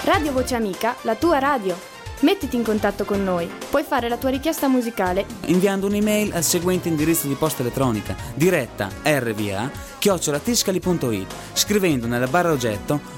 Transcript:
Radio Voce Amica, la tua radio. Mettiti in contatto con noi. Puoi fare la tua richiesta musicale inviando un'email al seguente indirizzo di posta elettronica: diretta rva@tiscali.it, scrivendo nella barra oggetto